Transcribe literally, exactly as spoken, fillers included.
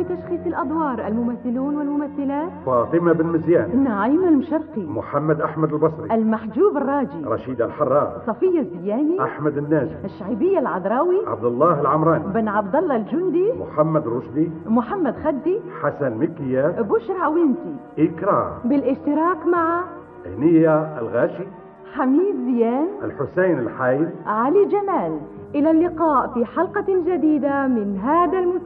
بتشخيص الأدوار الممثلون والممثلات: فاطمة بن مزيان، نعيم المشرقي، محمد أحمد البصري، المحجوب الراجي، رشيد الحراء، صفية الزياني، أحمد الناجم، الشعيبية العذراوي، عبد الله العمراني، بن عبد الله الجندي، محمد رشدي، محمد خدي، حسن مكياس، بشرى وينتي، إكرام، بالاشتراك مع هنية الغاشي، حميد زيان، الحسين الحايل، علي جمال. إلى اللقاء في حلقة جديدة من هذا المسلسل.